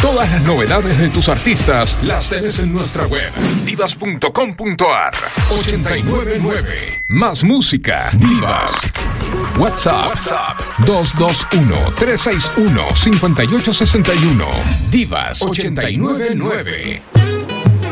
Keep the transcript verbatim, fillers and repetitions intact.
Todas las novedades de tus artistas las tenés en nuestra web divas punto com punto ar. ochenta y nueve nueve. Más música. Divas. WhatsApp, WhatsApp dos dos uno, tres seis uno, cinco ocho seis uno. Divas ochenta y nueve nueve.